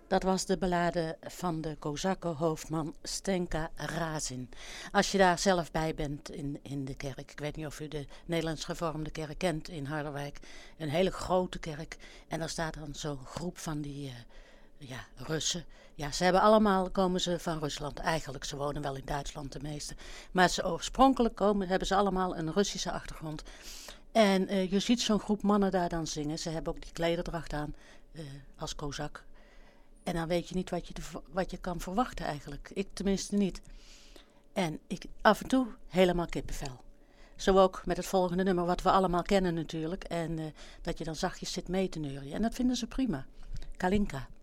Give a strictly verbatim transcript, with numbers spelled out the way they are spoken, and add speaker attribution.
Speaker 1: Dat was de ballade van de Kozakken-hoofdman Stenka Razin. Als je daar zelf bij bent in, in de kerk, ik weet niet of u de Nederlands Gevormde Kerk kent in Harderwijk, een hele grote kerk. En daar staat dan zo'n groep van die uh, ja, Russen. Ja, ze hebben allemaal, komen ze van Rusland eigenlijk. Ze wonen wel in Duitsland de meeste. Maar ze oorspronkelijk komen, hebben ze allemaal een Russische achtergrond. En uh, je ziet zo'n groep mannen daar dan zingen. Ze hebben ook die klederdracht aan uh, als kozak. En dan weet je niet wat je, te, wat je kan verwachten eigenlijk. Ik tenminste niet. En ik af en toe helemaal kippenvel. Zo ook met het volgende nummer wat we allemaal kennen natuurlijk. En uh, dat je dan zachtjes zit mee te neurien. En dat vinden ze prima. Kalinka.